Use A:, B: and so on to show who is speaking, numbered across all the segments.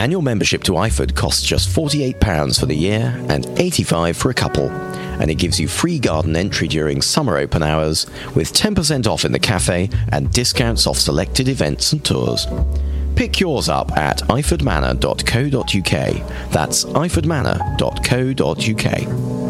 A: Annual membership to IFOD costs just £48 for the year and £85 for a couple. And it gives you free garden entry during summer open hours with 10% off in the cafe and discounts off selected events and tours. Pick yours up at ifordmanor.co.uk. That's ifordmanor.co.uk.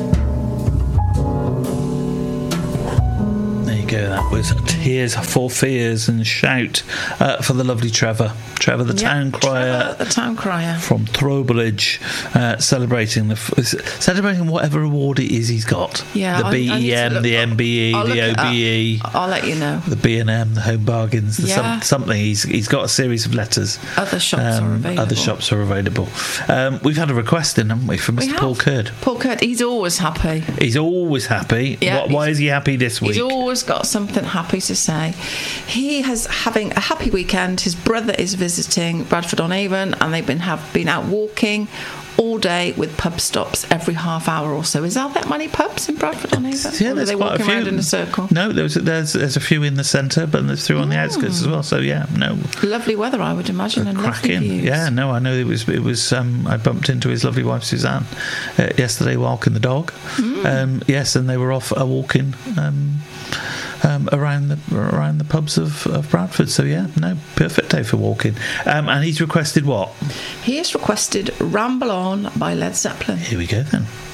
B: That was Tears for Fears and Shout for the lovely Trevor, the town crier, from Throwbridge, celebrating whatever award it is he's got.
C: Yeah,
B: the BEM, the MBE, the OBE.
C: I'll let you know.
B: The B&M, the Home Bargains, something. He's got a series of letters.
C: Other shops are available.
B: We've had a request in, haven't we, from Mr. Paul Curd.
C: Paul Curd, he's always happy.
B: Yeah, why is he happy this week?
C: He's always got something happy to say. He is having a happy weekend. His brother is visiting Bradford-on-Avon, and they've been out walking all day with pub stops every half hour or so. Is there that many pubs in Bradford-on-Avon?
B: Yeah, there's
C: quite
B: a few.
C: Around in a circle?
B: No, there's a few in the centre, but there's 3 on the outskirts as well. So
C: lovely weather, I would imagine, and
B: cracking.
C: Lovely views.
B: Yeah, no, I know it was. I bumped into his lovely wife Suzanne yesterday walking the dog. Yes, and they were off walking. Around the pubs of Bradford. So perfect day for walking. And he's requested what?
C: He has requested Ramble On by Led Zeppelin.
B: Here we go then.